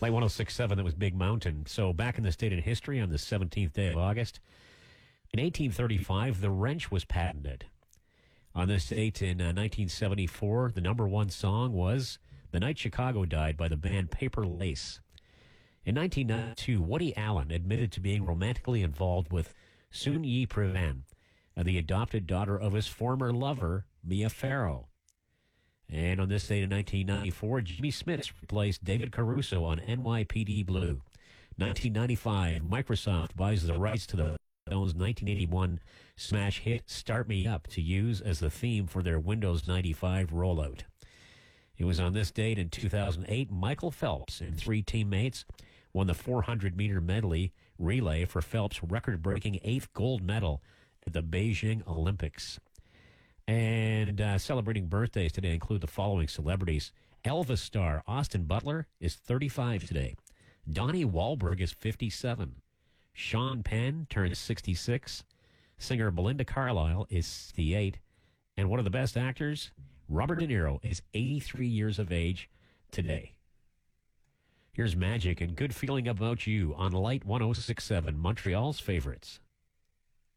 Light 106.7, that was Big Mountain. So back in this date in history, on the 17th day of August, in 1835, the wrench was patented. On this date in 1974, the number one song was The Night Chicago Died by the band Paper Lace. In 1992, Woody Allen admitted to being romantically involved with Soon Yi Prevan, the adopted daughter of his former lover, Mia Farrow. And on this date in 1994, Jimmy Smits replaced David Caruso on NYPD Blue. 1995, Microsoft buys the rights to the Stones' 1981 smash hit Start Me Up to use as the theme for their Windows 95 rollout. It was on this date in 2008, Michael Phelps and three teammates won the 400-meter medley relay for Phelps' record-breaking 8th gold medal at the Beijing Olympics. And celebrating birthdays today include the following celebrities. Elvis star Austin Butler is 35 today. Donnie Wahlberg is 57. Sean Penn turns 66. Singer Belinda Carlisle is 68. And one of the best actors, Robert De Niro, is 83 years of age today. Here's Magic and Good Feeling About You on Light 106.7, Montreal's favorites.